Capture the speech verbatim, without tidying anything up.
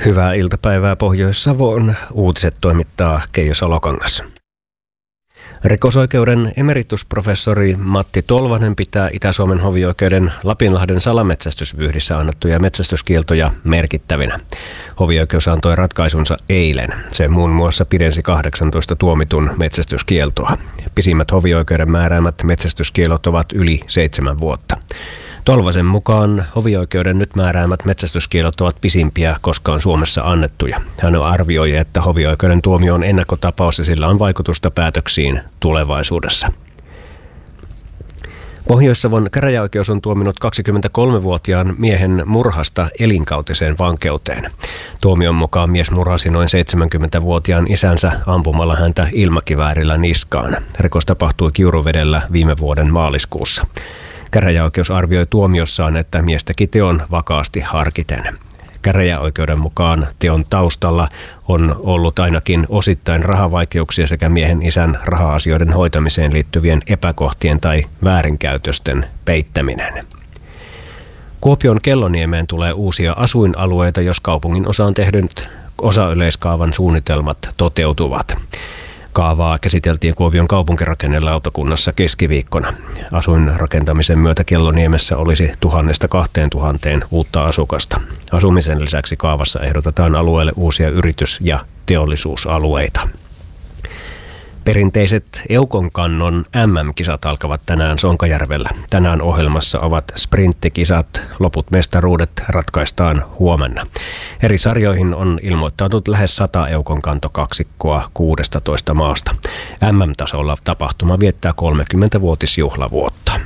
Hyvää iltapäivää Pohjois-Savoon. Uutiset toimittaa Keijo Salokangas. Rikosoikeuden emeritusprofessori Matti Tolvanen pitää Itä-Suomen hovioikeuden Lapinlahden salametsästysvyyhdissä annettuja metsästyskieltoja merkittävinä. Hovioikeus antoi ratkaisunsa eilen. Se muun muassa pidensi kahdeksantoista tuomitun metsästyskieltoa. Pisimmät hovioikeuden määräämät metsästyskielot ovat yli seitsemän vuotta. Tolvasen mukaan hovioikeuden nyt määräämät metsästyskielot ovat pisimpiä koskaan Suomessa annettuja. Hän arvioi, että hovioikeuden tuomio on ennakkotapaus ja sillä on vaikutusta päätöksiin tulevaisuudessa. Pohjois-Savon käräjäoikeus on tuominut kaksikymmentäkolmevuotiaan miehen murhasta elinkautiseen vankeuteen. Tuomion mukaan mies murhasi noin seitsemänkymmentävuotiaan isänsä ampumalla häntä ilmakiväärillä niskaan. Rikos tapahtui Kiuruvedellä viime vuoden maaliskuussa. Käräjäoikeus arvioi tuomiossaan, että mies teki teon vakaasti harkiten. Käräjäoikeuden mukaan teon taustalla on ollut ainakin osittain rahavaikeuksia sekä miehen isän raha-asioiden hoitamiseen liittyvien epäkohtien tai väärinkäytösten peittäminen. Kuopion Kelloniemeen tulee uusia asuinalueita, jos kaupungin osa on tehnyt osayleiskaavan suunnitelmat toteutuvat. Kaavaa käsiteltiin Kuopion kaupunkirakennelautakunnassa keskiviikkona. Asuinrakentamisen myötä Kelloniemessä olisi tuhannesta kahteen tuhanteen uutta asukasta. Asumisen lisäksi kaavassa ehdotetaan alueelle uusia yritys- ja teollisuusalueita. Perinteiset Eukonkannon M M-kisat alkavat tänään Sonkajärvellä. Tänään ohjelmassa ovat sprinttikisat, loput mestaruudet ratkaistaan huomenna. Eri sarjoihin on ilmoittautunut lähes sata Eukonkantokaksikkoa kuudestatoista maasta. M M-tasolla tapahtuma viettää kolmekymmentävuotisjuhlavuotta.